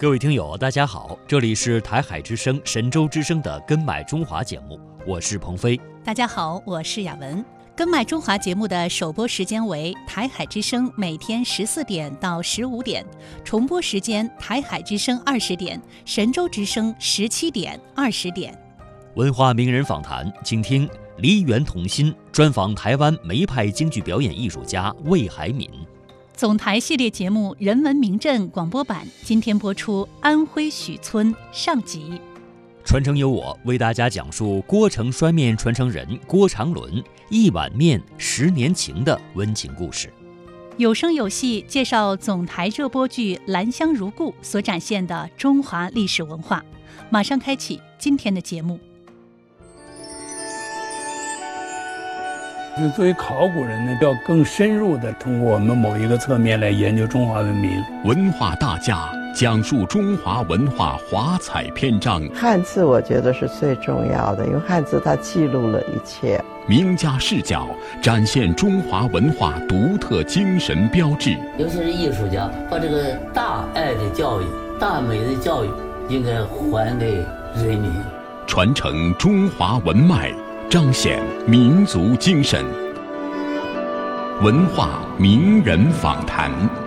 各位听友大家好，这里是台海之声神州之声的根买中华节目，我是鹏飞。 大家好，我是雅文。根买中华节目的首播时间为台海之声每天14点到15点，重播时间台海之声20点，神州之声17点、20点。 文化名人访谈，请听梨园同心专访台湾梅派京剧表演艺术家魏海敏。 总台系列节目《人文名镇》广播版今天播出安徽许村上集。 传承由我为大家讲述郭城摔面传承人郭长伦一碗面10年情的温情故事。 有声有戏介绍总台热播剧《兰香如故》所展现的中华历史文化。马上开启今天的节目。 就作为考古人呢，要更深入的通过我们某一个侧面来研究中华文明。 文化大家讲述中华文化华彩篇章。 汉字我觉得是最重要的，因为汉字它记录了一切。 名家视角展现中华文化独特精神标志。 尤其是艺术家，把这个大爱的教育、大美的教育应该还给人民， 传承中华文脉，彰显民族精神。文化名人访谈。